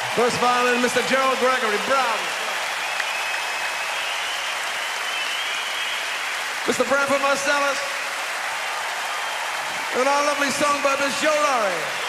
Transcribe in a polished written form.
First violin, Mr. Gerald Gregory Brown. Mr. Branford Marcellus. And our lovely song by Miss Joe Laurie.